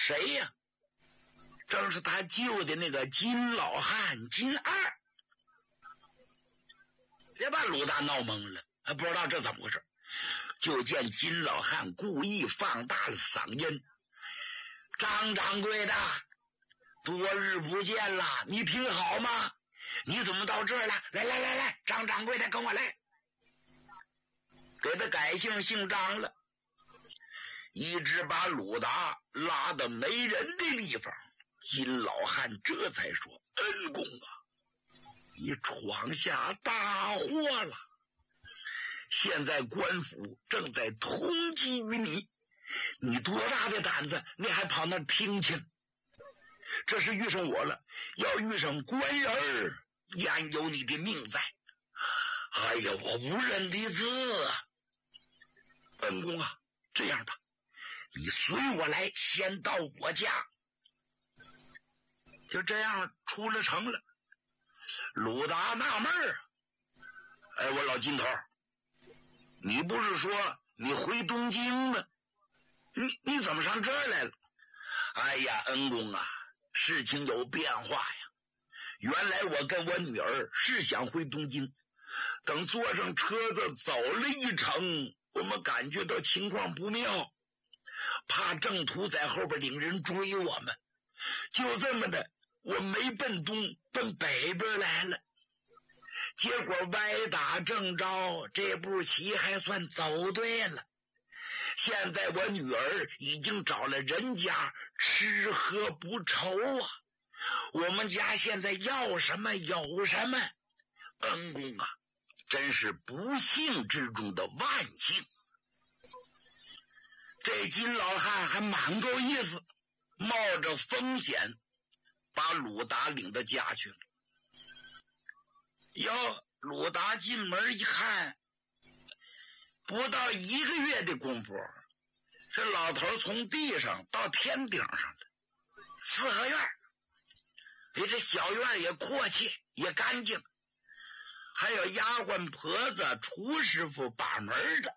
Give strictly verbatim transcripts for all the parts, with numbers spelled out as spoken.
谁呀？正是他救的那个金老汉金二。这把鲁达闹懵了，还不知道这怎么回事。就见金老汉故意放大了嗓音：“张掌柜的，多日不见了，你挺好吗？你怎么到这儿了？来来来来，张掌柜的跟我来。”给他改姓姓张了，一直把鲁达拉到没人的地方。金老汉这才说：“恩公啊，你闯下大祸了，现在官府正在通缉于你，你多大的胆子，你还跑那听听？这是遇上我了，要遇上官人，焉有你的命在？哎呀，我无人的字啊！恩公啊，这样吧，你随我来，先到我家。”就这样出了城了。鲁达纳闷儿：“哎，我老金头，你不是说你回东京吗？你你怎么上这儿来了？”“哎呀，恩公啊，事情有变化呀。原来我跟我女儿是想回东京，等坐上车子走了一程，我们感觉到情况不妙，怕郑屠在后边领人追我们，就这么的，我没奔东，奔北边来了。结果歪打正着，这步棋还算走对了。现在我女儿已经找了人家，吃喝不愁啊。我们家现在要什么有什么。恩公啊，真是不幸之中的万幸。”这金老汉还蛮够意思，冒着风险把鲁达领到家去了。哟，鲁达进门一看，不到一个月的功夫，这老头从地上到天顶上了。四合院，哎，这小院也阔气也干净，还有丫鬟婆子厨师傅把门的。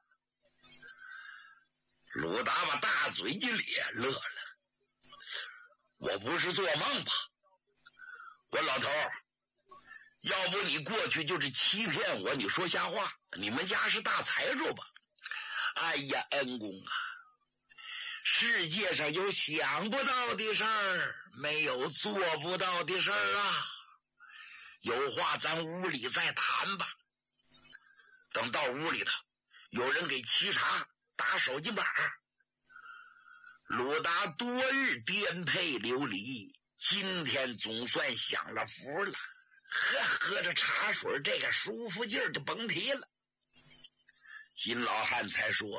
鲁达把大嘴一咧，乐了：“我不是做梦吧？我老头，要不你过去就是欺骗我，你说瞎话。你们家是大财主吧？哎呀，恩公啊，世界上有想不到的事儿，没有做不到的事儿啊。有话咱屋里再谈吧。”等到屋里头，有人给沏茶打手巾板。鲁达多日颠沛流离，今天总算享了福了。喝喝着茶水，这个舒服劲儿就甭提了。金老汉才说：“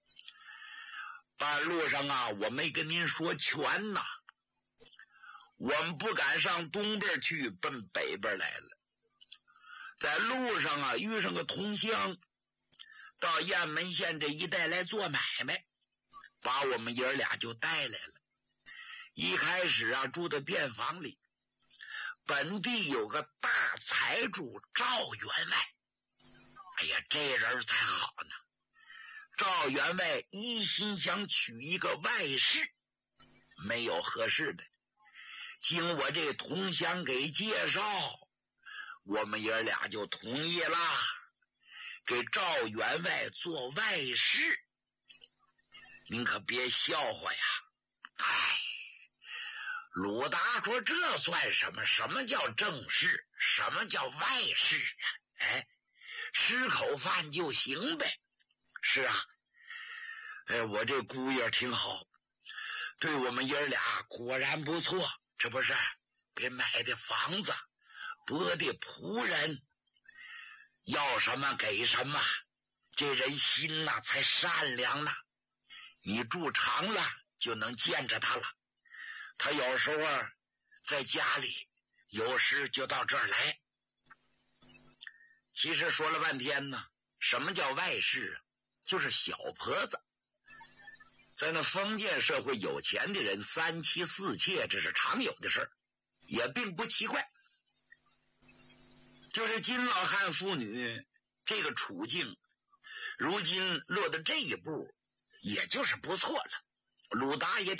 半路上啊，我没跟您说全呐，我们不敢上东边去，奔北边来了。在路上啊，遇上个同乡，到雁门县这一带来做买卖，把我们爷俩就带来了。一开始啊，住在便房里。本地有个大财主赵员外，哎呀，这人才好呢。赵员外一心想娶一个外室，没有合适的，经我这同乡给介绍，我们爷俩就同意啦，给赵员外做外室。您可别笑话呀！哎，鲁达说：“这算什么？什么叫正室？什么叫外室啊？哎，吃口饭就行呗。”“是啊，哎，我这姑爷挺好，对我们爷俩果然不错。这不是给买的房子，拨的仆人，要什么给什么，这人心呐才善良呢。你住长了就能见着他了。他有时候在家里，有时就到这儿来。”其实说了半天呢，什么叫外室啊？就是小婆子。在那封建社会，有钱的人三妻四妾，这是常有的事儿，也并不奇怪。就是金老汉妇女这个处境，如今落到这一步，也就是不错了。鲁达也